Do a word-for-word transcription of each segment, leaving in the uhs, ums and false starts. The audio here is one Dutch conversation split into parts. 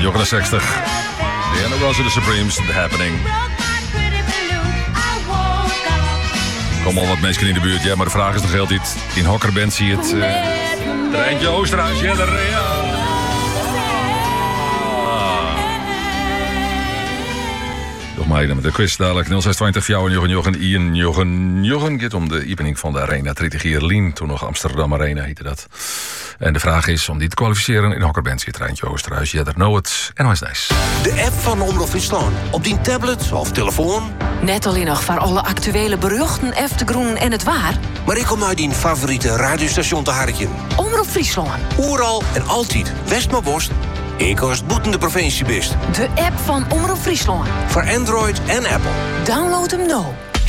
jaren zestig. Diana Ross en de Supremes, The Happening. Kom al wat mensen in de buurt. Ja, maar de vraag is nog heel dit. In Hokkerband zie je het... Uh, Treintje Oosterhuis, ja, de Rea. Met de quiz dadelijk nul zes twintig voor jou en Jochen Jochen Ian Jochen Jochen gaat om de opening van de Arena Tritigier-Lien. Toen nog Amsterdam Arena heette dat. En de vraag is om die te kwalificeren in Hokkerband zit Treintje Oosterhuis. Ja, dat know het. En is nice. De app van Omroep Friesland. Op die tablet of telefoon. Net alleen nog voor alle actuele beruchten, eftegroen en het waar. Maar ik kom uit die favoriete radiostation te hartje. Omroep Friesland. Oeral en altijd. West maar worst. Ik als boeten de provincie best. De app van Omroep Friesland. Voor Android en Apple. Download hem nou.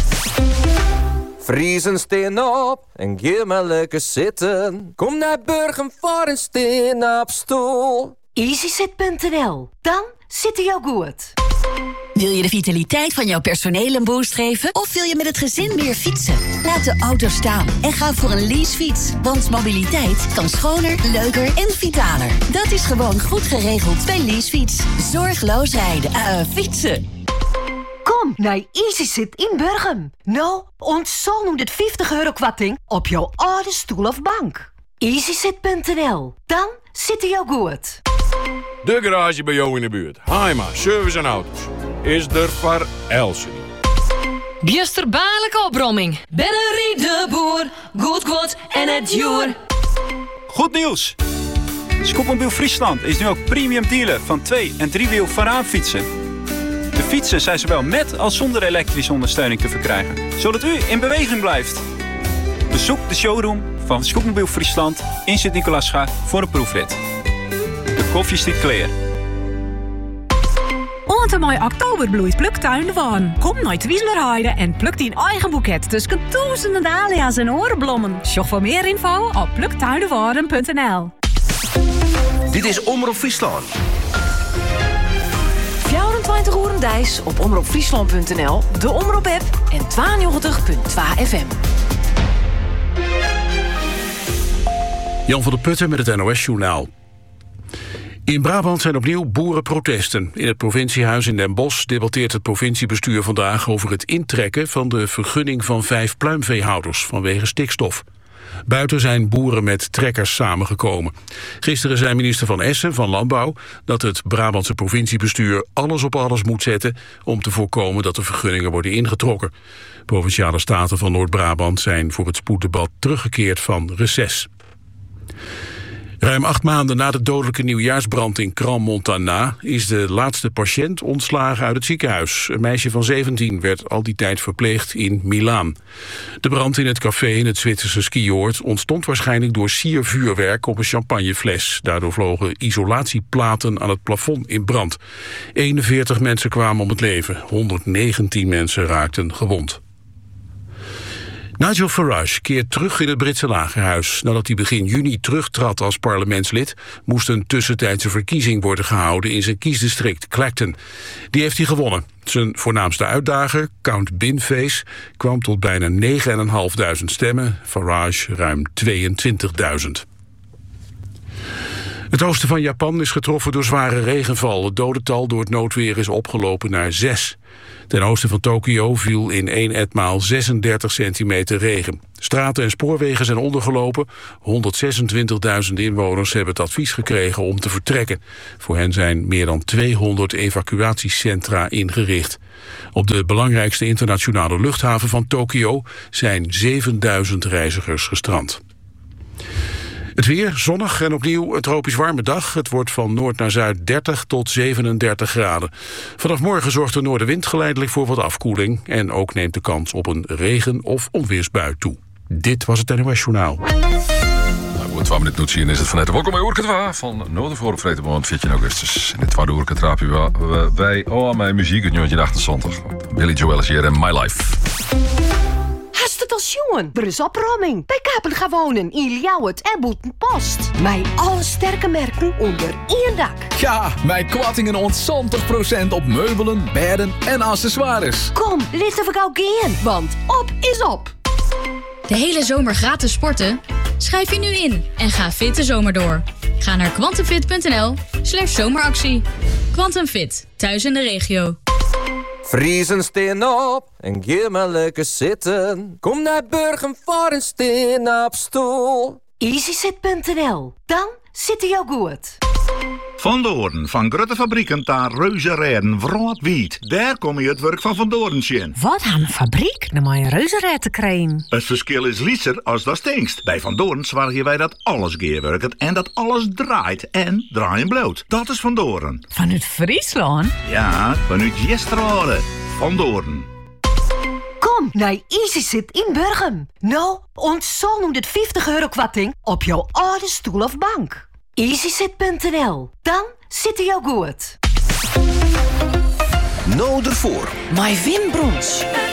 Friesen steen op en geef maar lekker zitten. Kom naar Burgum voor een steen op stoel. easysit punt n l. Dan zit hij jou goed. Wil je de vitaliteit van jouw personeel een boost geven? Of wil je met het gezin meer fietsen? Laat de auto staan en ga voor een leasefiets. Want mobiliteit kan schoner, leuker en vitaler. Dat is gewoon goed geregeld bij Leasefiets. Zorgloos rijden, uh, fietsen. Kom naar easysit in Burgum. Nou, ontzol nu dit vijftig euro kwarting op jouw oude stoel of bank. easysit punt n l. Dan zit hij jou goed. De garage bij jou in de buurt. Haima, service en auto's. Is er voor Elsie. Biesterbaarlijke opbromming. Bennerie de boer. Goed, goed en het joer. Goed nieuws. Scootmobiel Friesland is nu ook premium dealer van twee- en driewiel voorraadfietsen. De fietsen zijn zowel met als zonder elektrische ondersteuning te verkrijgen, zodat u in beweging blijft. Bezoek de showroom van Scootmobiel Friesland in Sint-Nicolaasga voor een proefrit. De koffie stikt clear. Onze mooi oktoberbloeit pluktuin van. Kom naar Twieslerheide en pluk die eigen boeket tussen duizenden dahlia's en orenblommen. Zoek voor meer info op pluktuindewoorden punt n l. Dit is Omroep Friesland. vierentwintig uur dijs op omroep friesland punt n l, de Omroep app en tweeënnegentig punt twee F M. Jan van der Putten met het N O S-journaal. In Brabant zijn opnieuw boerenprotesten. In het provinciehuis in Den Bosch debatteert het provinciebestuur vandaag over het intrekken van de vergunning van vijf pluimveehouders vanwege stikstof. Buiten zijn boeren met trekkers samengekomen. Gisteren zei minister Van Essen van Landbouw dat het Brabantse provinciebestuur alles op alles moet zetten om te voorkomen dat de vergunningen worden ingetrokken. Provinciale staten van Noord-Brabant zijn voor het spoeddebat teruggekeerd van reces. Ruim acht maanden na de dodelijke nieuwjaarsbrand in Crans-Montana is de laatste patiënt ontslagen uit het ziekenhuis. Een meisje van zeventien werd al die tijd verpleegd in Milaan. De brand in het café in het Zwitserse skioord ontstond waarschijnlijk door siervuurwerk op een champagnefles. Daardoor vlogen isolatieplaten aan het plafond in brand. eenenveertig mensen kwamen om het leven, honderdnegentien mensen raakten gewond. Nigel Farage keert terug in het Britse lagerhuis. Nadat hij begin juni terugtrad als parlementslid, moest een tussentijdse verkiezing worden gehouden in zijn kiesdistrict Clacton. Die heeft hij gewonnen. Zijn voornaamste uitdager, Count Binface, kwam tot bijna negen en een half duizend stemmen. Farage ruim tweeëntwintigduizend. Het oosten van Japan is getroffen door zware regenval. Het dodental door het noodweer is opgelopen naar zes. Ten oosten van Tokio viel in één etmaal zesendertig centimeter regen. Straten en spoorwegen zijn ondergelopen. honderdzesentwintigduizend inwoners hebben het advies gekregen om te vertrekken. Voor hen zijn meer dan tweehonderd evacuatiecentra ingericht. Op de belangrijkste internationale luchthaven van Tokio zijn zevenduizend reizigers gestrand. Het weer, zonnig en opnieuw een tropisch warme dag. Het wordt van noord naar zuid dertig tot zevenendertig graden. Vanaf morgen zorgt de noordenwind geleidelijk voor wat afkoeling. En ook neemt de kans op een regen- of onweersbui toe. Dit was het N O S-journaal. Nou, twee minuten nu zien is het vanuit de welkom bij Oerketwa van Noordervoor Vredenbond veertien augustus. In het tweede Oerketraap we wij oh mijn muziek uit negentien achtentwintig. Billy Joel is hier in My Life. Hast het als jongen? Er is opruiming. Bij Kapen gaan wonen in Ljouwert en Boetenpost. Mijn alle sterke merken onder één dak. Ja, mijn kwattingen ontzontig procent op meubelen, bedden en accessoires. Kom, laten we gauw gaan, want op is op. De hele zomer gratis sporten? Schrijf je nu in en ga fit de zomer door. Ga naar quantumfit punt n l slash zomeractie. Quantum Fit, thuis in de regio. Vriezen steen op en geef maar lekker zitten. Kom naar Burgum voor een steen op stoel. easysit punt n l. Dan zit hij jou goed. Van Doorn, van grote fabrieken naar reuzenrijden, wroad-wiet. Daar kom je het werk van Van Doorn in. Wat aan een fabriek, naar mijn reuzenrad te krijgen. Het verschil is lieser als dat stinkst. Bij Van Doorn zorgen wij dat alles geerwerkt en dat alles draait en draaien bloot. Dat is Van Doorn. Vanuit Friesland? Ja, vanuit Jesterode. Van Doorn. Kom naar easysit in Burgum. Nou, ontzol honderdvijftig euro kwarting op jouw oude stoel of bank. easysit punt n l. Dan zit hij jou goed. Nou ervoor. My Wim Brons.